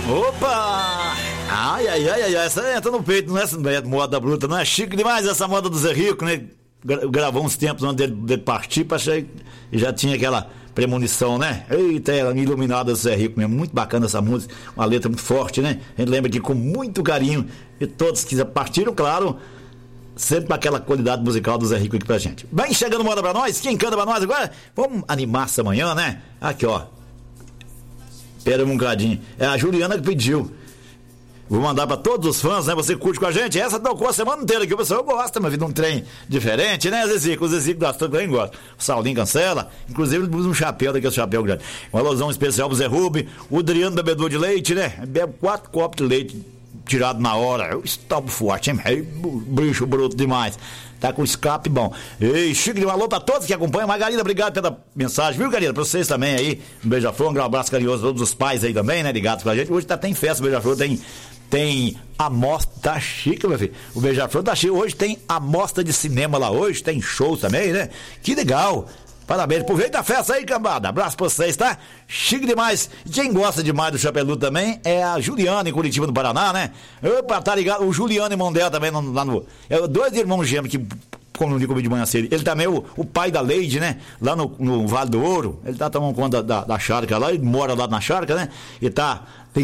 Opa! Ai, essa entra no peito, não é moda bruta, não é chique demais essa moda do Zé Rico, né? Gravou uns tempos antes dele partir, passei e já tinha aquela premonição, né? Eita, era iluminada do Zé Rico mesmo, muito bacana essa música, uma letra muito forte, né? A gente lembra aqui com muito carinho e todos que partiram, claro, sempre com aquela qualidade musical do Zé Rico aqui pra gente. Bem, chegando moda pra nós, quem canta pra nós agora? Vamos animar essa manhã, né? Aqui, ó. Espera um bocadinho. É a Juliana que pediu. Vou mandar pra todos os fãs, né? Você curte com a gente. Essa tocou a semana inteira aqui. O pessoal gosta, mas de um trem diferente, né, Zezico? O Zezico da Astro também gosta. O Saulinho cancela. Inclusive, ele usa um chapéu daquele chapéu grande. Um alusão especial pro Zé Rubi. O Adriano, bebedor de leite, né? Bebe 4 copos de leite tirado na hora. Estava forte, hein? Bicho bruto demais. Tá com escape bom. Ei, Chico de um alô pra todos que acompanham. Margarida, obrigado pela mensagem, viu, Margarida? Pra vocês também aí. Um beija-flor, um abraço carinhoso a todos os pais aí também, né? Ligados com a gente. Hoje tem festa, o beija-flor tem amostra, tá chique, meu filho. O beija-flor tá chique. Hoje tem amostra de cinema lá hoje, tem show também, né? Que legal. Parabéns, aproveita a festa aí, cambada. Abraço pra vocês, tá? Chique demais. Quem gosta demais do Chapelu também é a Juliana, em Curitiba, no Paraná, né? Opa, tá ligado? O Juliano e Mondel também lá no. É dois irmãos gêmeos que, como eu comi de manhã cedo. Ele também é o pai da Leide, né? Lá no Vale do Ouro. Ele tá tomando conta da charca lá, ele mora lá na charca, né? E tá.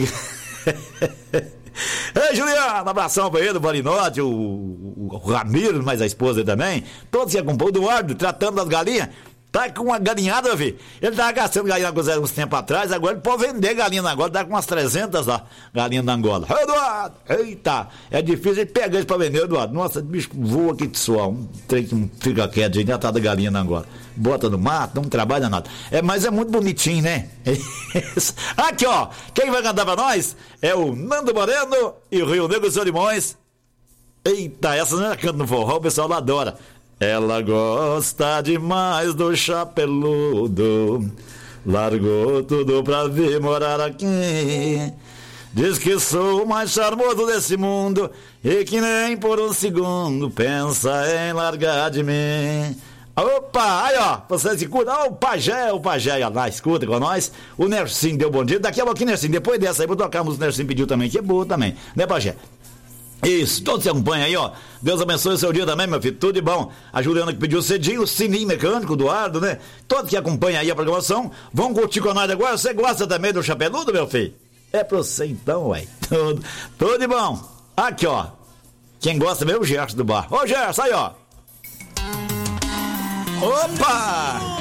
Ei, Juliano, abração pra ele, o Barinote, o Ramiro, mas a esposa também. Todos que acompanham, o Eduardo, tratando das galinhas. Tá com uma galinhada, filho. Ele tava gastando galinha na uns tempos atrás, agora ele pode vender galinha na Angola, tá com umas 300 lá, galinha na Angola. Eduardo, eita, é difícil ele pegar isso pra vender, Eduardo. Nossa, bicho voa aqui de suor, um trem que não fica quieto, já tá da galinha na Angola. Bota no mato, não trabalha nada. Mas é muito bonitinho, né? Aqui, ó, quem vai cantar pra nós é o Nando Moreno e o Rio Negro dos Solimões. Eita, essa não é canta no forró, o pessoal lá adora. Ela gosta demais do Chapeludo, largou tudo pra vir morar aqui. Diz que sou o mais charmoso desse mundo e que nem por um segundo pensa em largar de mim. Opa, aí ó, você se escuta, o Pajé, lá, escuta com nós. O Nercinho deu bom dia, daqui a pouquinho, Nercinho, depois dessa aí vou tocar a música que o Nercinho pediu também, que é boa também, né, Pajé? Isso, todos se acompanham aí, ó. Deus abençoe o seu dia também, meu filho. Tudo de bom. A Juliana que pediu cedinho, o Sininho Mecânico, o Eduardo, né? Todos que acompanham aí a programação vão curtir com nós agora. Você gosta também do Chapeludo, meu filho? É pra você então, ué. Tudo de bom. Aqui, ó. Quem gosta mesmo é o Gerson do bar. Ô, Gerson, aí, ó. Opa!